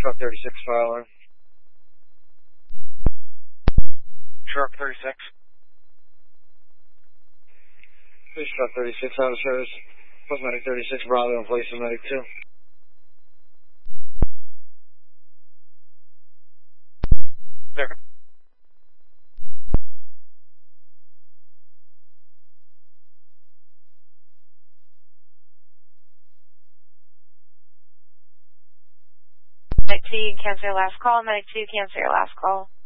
Truck 36 file. Truck 36. Police Truck 36 out of service. Post Medic 36 Bravo in place of Medic 2. There. Medic 2, cancel your last call. Medic 2, cancel your last call.